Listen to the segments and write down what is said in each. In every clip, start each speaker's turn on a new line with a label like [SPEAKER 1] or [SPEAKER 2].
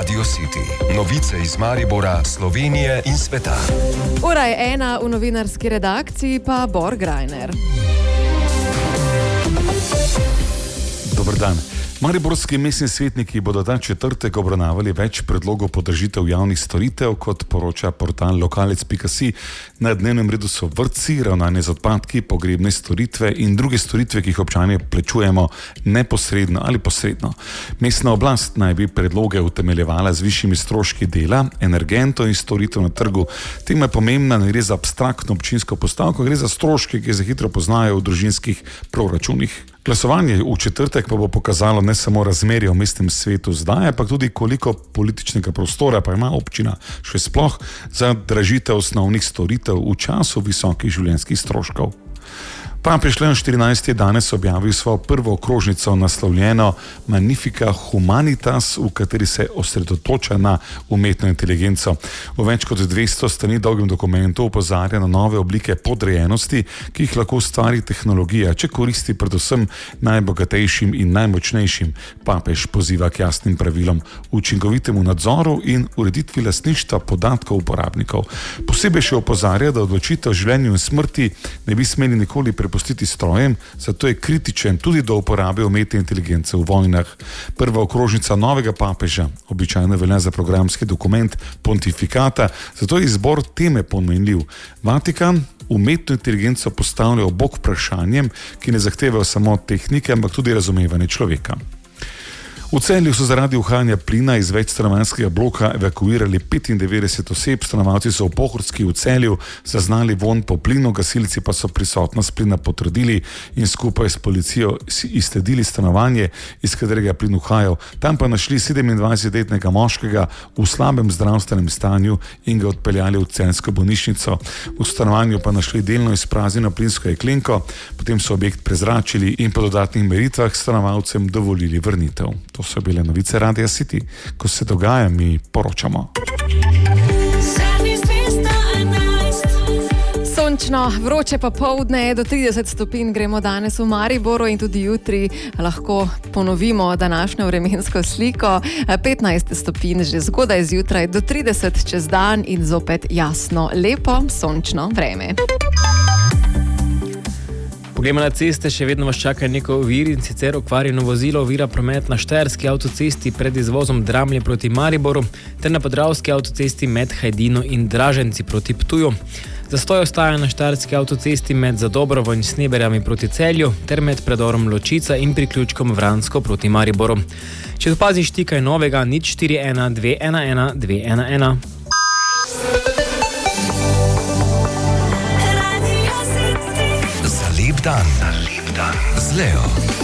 [SPEAKER 1] Radio City. Novice iz Maribora, Slovenije in sveta.
[SPEAKER 2] Ura je 1, v novinarski redakciji pa Bor Grajner.
[SPEAKER 3] Dober dan. Mariborski mestni svetniki bodo ta četrtek obravnavali več predlogov podražitev javnih storitev, kot poroča portal lokalec.si. Na dnevnem redu so vrtci, ravnanje z odpadki, pogrebne storitve in druge storitve, ki jih občani plačujemo neposredno ali posredno. Mestna oblast naj bi predloge utemeljevala z višjimi stroški dela, energentov in storitev na trgu. Tema je pomembna, ne gre za abstraktno občinsko postavko, gre za stroške, ki se hitro poznajo v družinskih proračunih. Glasovanje v četrtek pa bo pokazalo ne samo razmerje v mestnem svetu zdaj, ampak tudi koliko političnega prostora pa ima občina še sploh za dražitev osnovnih storitev v času visokih življenjskih stroškov. Papež Leon XIV je danes objavil svojo prvo okrožnico naslovljeno Magnifica Humanitas, v kateri se osredotoča na umetno inteligenco. V več kot 200 strani dolgem dokumentu opozarja na nove oblike podrejenosti, ki jih lahko ustvari tehnologija, če koristi predvsem najbogatejšim in najmočnejšim. Papež poziva k jasnim pravilom, učinkovitemu nadzoru in ureditvi lastništva podatkov uporabnikov. Posebej še opozarja, da odločitev o življenju in smrti ne bi smeli nikoli prepustiti strojem, zato je kritičen tudi do uporabe umetne inteligence v vojnah. Prva okrožnica novega papeža običajno velja za programski dokument pontifikata, zato je izbor teme pomenljiv. Vatikan umetno inteligenco postavlja ob bok vprašanjem, ki ne zahtevajo samo tehnike, ampak tudi razumevanje človeka. V Celju so zaradi uhajanja plina iz večstanovanjskega bloka evakuirali 95 oseb, stanovalci so v Pohorski v Celju zaznali vonj po plinu, gasilci pa so prisotnost plina potrdili in skupaj s policijo izsledili stanovanje, iz katerega plin uhajal. Tam pa našli 27-letnega moškega v slabem zdravstvenem stanju in ga odpeljali v celjsko bolnišnico. V stanovanju pa našli delno izpraznjeno plinsko jeklenko, potem so objekt prezračili in po dodatnih meritvah stanovalcem dovolili vrnitev. To so bile novice Radia City. Ko se dogaja, mi poročamo.
[SPEAKER 2] Sončno, vroče pa poldne, do 30 stopinj gremo danes v Mariboru in tudi jutri lahko ponovimo današnjo vremensko sliko. 15 stopinj že zgodaj zjutraj, do 30 čez dan in zopet jasno, lepo, sončno vreme.
[SPEAKER 4] Poglejmo na ceste, še vedno vas čaka neko ovir, in sicer okvarjeno vozilo ovira promet na Štajerski avtocesti pred izvozom Dramlje proti Mariboru ter na Podravski avtocesti med Hajdino in Draženci proti Ptuju. Zastoj ostaja na Štajerski avtocesti med Zadobrovo in Sneberjami proti Celju ter med predorom Ločica in priključkom Vransko proti Mariboru. Če opaziš ti kaj novega, 041 211 211.
[SPEAKER 1] Lep dan z Leo.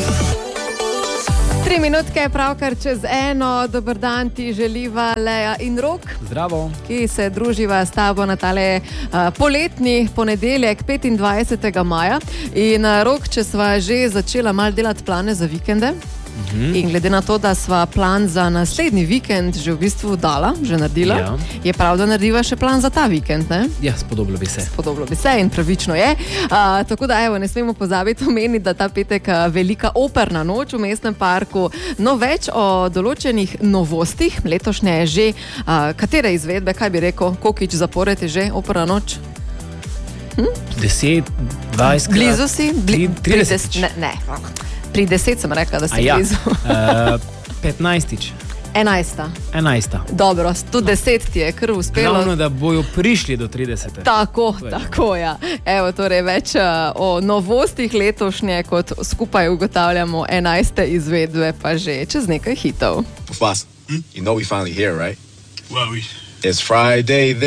[SPEAKER 2] 3 minutke je pravkar čez 1. Dober dan ti želiva Lea in Rok.
[SPEAKER 4] Zdravo.
[SPEAKER 2] Ki se druživa s tabo na tale poletni ponedeljek 25. maja. In Rok, če sva že začela malo delati plane za vikende, in glede na to, da sva plan za naslednji vikend že v bistvu dala, že naredila, je prav, da narediva še plan za ta vikend, ne?
[SPEAKER 4] Ja, spodobilo bi se.
[SPEAKER 2] Spodobilo bi se in pravično je. Tako da, evo, ne smemo pozabiti omeniti, da ta petek velika operna noč v mestnem parku. No, več o določenih novostih. Letošnje je že, katere izvedbe, kaj bi rekel, kokič zapored je že operna noč?
[SPEAKER 4] 10, 20,
[SPEAKER 2] blizu si?
[SPEAKER 4] 30.
[SPEAKER 2] Ne. Pri 10 sem rekla, da si blizu.
[SPEAKER 4] 15.
[SPEAKER 2] 11. Dobro, tudi 10 ti je kar uspelo.
[SPEAKER 4] Glavno, da bojo prišli do 30.
[SPEAKER 2] Tako, ja. Evo, torej več o novostih letošnje, kot skupaj ugotavljamo 11. izvedbe, pa že čez nekaj hitov.
[SPEAKER 5] You know we finally here, right? Well, it's Friday.